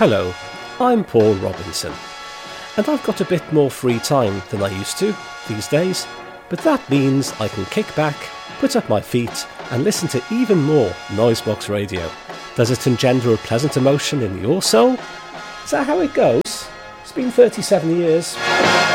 Hello, I'm Paul Robinson, and I've got a bit more free time than I used to these days, but that means I can kick back, put up my feet and listen to even more Noisebox Radio. Does it engender a pleasant emotion in your soul? Is that how it goes? It's been 37 years.